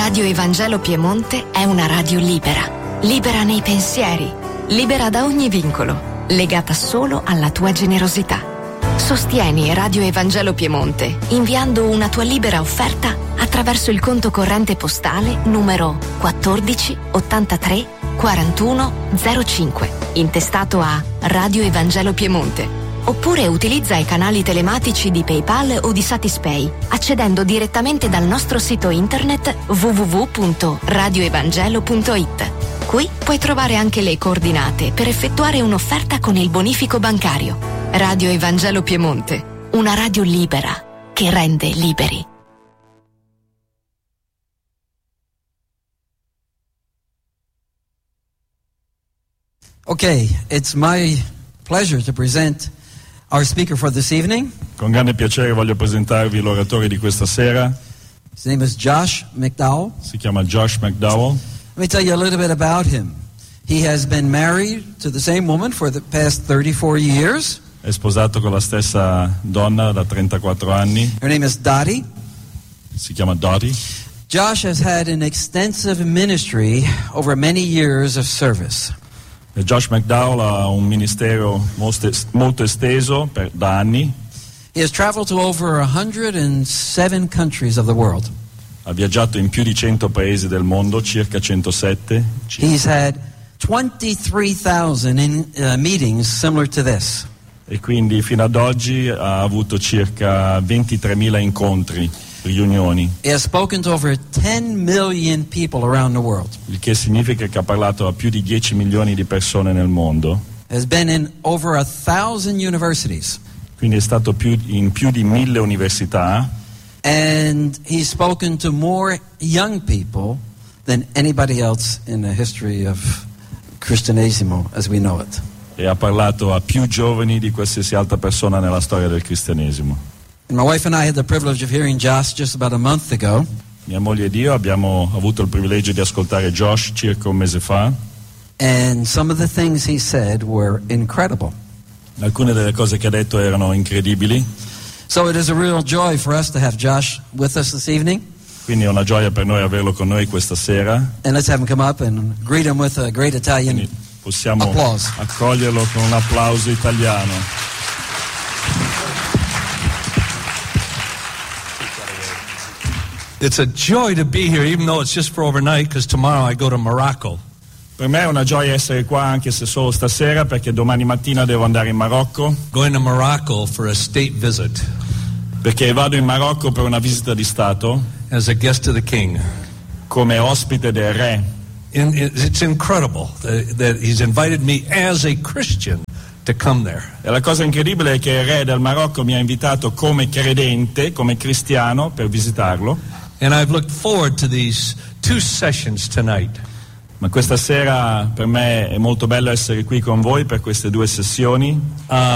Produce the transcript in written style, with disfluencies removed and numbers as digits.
Radio Evangelo Piemonte è una radio libera, libera nei pensieri, libera da ogni vincolo, legata solo alla tua generosità. Sostieni Radio Evangelo Piemonte inviando una tua libera offerta attraverso il conto corrente postale numero 14 83 41 05, intestato a Radio Evangelo Piemonte. Oppure utilizza i canali telematici di PayPal o di Satispay, accedendo direttamente dal nostro sito internet www.radioevangelo.it. Qui puoi trovare anche le coordinate per effettuare un'offerta con il bonifico bancario. Radio Evangelo Piemonte, una radio libera che rende liberi. Okay, it's my pleasure to present our speaker for this evening. Con grande piacere voglio presentarvi l'oratore di questa sera. His name is Josh McDowell. Si chiama Josh McDowell. Let me tell you a little bit about him. He has been married to the same woman for the past 34 years. È sposato con la stessa donna da 34 anni. Her name is Dottie. Si chiama Dottie. Josh has had an extensive ministry over many years of service. E Josh McDowell ha un ministero molto esteso da anni. He has traveled to over 107 countries of the world. Ha viaggiato in più di 100 paesi del mondo, circa 107. He's had 23,000 meetings similar to this. E quindi fino ad oggi ha avuto circa 23.000 incontri, riunioni. He has spoken to over 10 million people around the world. Il che significa che ha parlato a più di 10 milioni di persone nel mondo. Has been in over 1,000 universities. Quindi è stato in più di 1000 università. And he's spoken to more young people than anybody else in the history of Cristianesimo as we know it. E ha parlato a più giovani di qualsiasi altra persona nella storia del cristianesimo. And my wife and I had the privilege of hearing Josh just about a month ago. Mia moglie ed io abbiamo avuto il privilegio di ascoltare Josh circa un mese fa. And some of the things he said were incredible. Alcune delle cose che ha detto erano incredibili. So it is a real joy for us to have Josh with us this evening. Quindi è una gioia per noi averlo con noi questa sera. And let's have him come up and greet him with a great Italian Quindi possiamo applause. accoglierlo con un applauso italiano. It's a joy to be here, even though it's just for overnight, because tomorrow I go to Morocco. Per me è una gioia essere qua, anche se solo stasera, perché domani mattina devo andare in Marocco. Going to Morocco for a state visit. Perché vado in Marocco per una visita di Stato. As a guest of the king. Come ospite del re. It's incredible that he's invited me as a Christian to come there. E la cosa incredibile è che il re del Marocco mi ha invitato come credente, come cristiano, per visitarlo. And I've looked forward to these 2 sessions tonight. Ma questa sera per me è molto bello essere qui con voi per queste 2 sessioni.